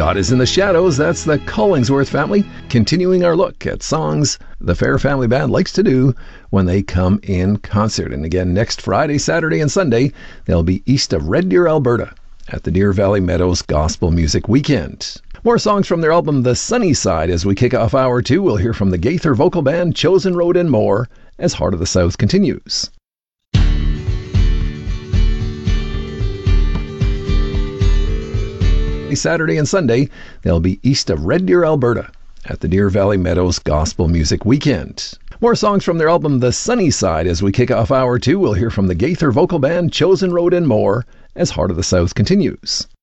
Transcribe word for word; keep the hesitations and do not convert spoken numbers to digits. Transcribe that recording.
God is in the Shadows, that's the Collingsworth family, continuing our look at songs the Fair Family Band likes to do when they come in concert. And again, next Friday, Saturday, and Sunday, they'll be east of Red Deer, Alberta, at the Deer Valley Meadows Gospel Music Weekend. More songs from their album The Sunny Side as we kick off hour two. We'll hear from the Gaither Vocal Band, Chosen Road, and more as Heart of the South continues. Saturday and Sunday, they'll be east of Red Deer, Alberta, at the Deer Valley Meadows Gospel Music Weekend. More songs from their album The Sunny Side as we kick off hour two. We'll hear from the Gaither Vocal Band, Chosen Road, and more as Heart of the South continues.